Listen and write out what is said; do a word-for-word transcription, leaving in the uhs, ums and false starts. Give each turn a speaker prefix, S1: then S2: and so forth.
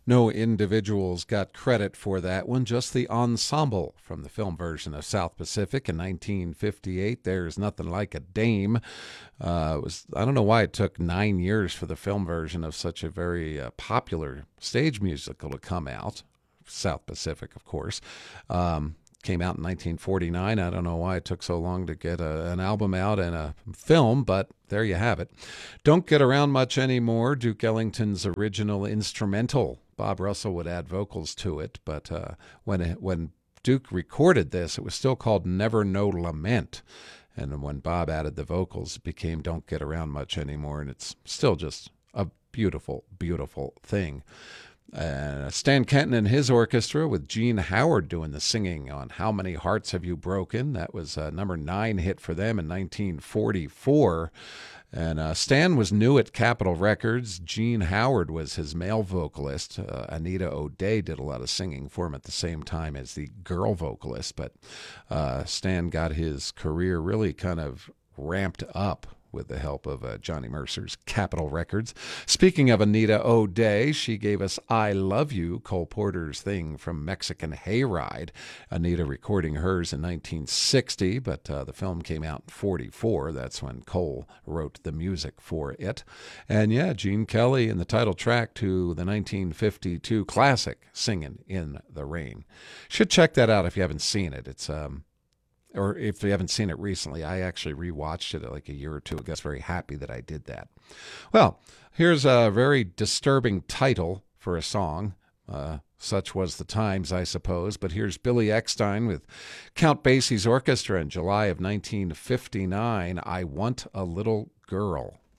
S1: No individuals got credit for that one, just the ensemble from the film version of South Pacific in nineteen fifty-eight. There's Nothing Like a Dame. Uh, it was I don't know why it took nine years for the film version of such a very uh, popular stage musical to come out. South Pacific, of course. Um, came out in nineteen forty-nine. I don't know why it took so long to get a, an album out and a film, but there you have it. Don't Get Around Much Anymore, Duke Ellington's original instrumental. Bob Russell would add vocals to it, but uh, when it, when Duke recorded this, it was still called Never No Lament. And when Bob added the vocals, it became Don't Get Around Much Anymore, and it's still just a beautiful, beautiful thing. Uh, Stan Kenton and his orchestra with Gene Howard doing the singing on How Many Hearts Have You Broken? That was a number nine hit for them in nineteen forty-four. And uh, Stan was new at Capitol Records. Gene Howard was his male vocalist. Uh, Anita O'Day did a lot of singing for him at the same time as the girl vocalist. But uh, Stan got his career really kind of ramped up with the help of uh, Johnny Mercer's Capitol Records. Speaking of Anita O'Day, she gave us I Love You, Cole Porter's thing from Mexican Hayride. Anita recording hers in nineteen sixty, but uh, the film came out in forty-four. That's when Cole wrote the music for it. And yeah, Gene Kelly in the title track to the nineteen fifty-two classic Singin' in the Rain. Should check that out if you haven't seen it. It's um Or if you haven't seen it recently. I actually rewatched it like a year or two ago. I was very happy that I did that. Well, here's a very disturbing title for a song. Uh, such was the times, I suppose. But here's Billy Eckstine with Count Basie's orchestra in July of nineteen fifty-nine, I Want a Little Girl.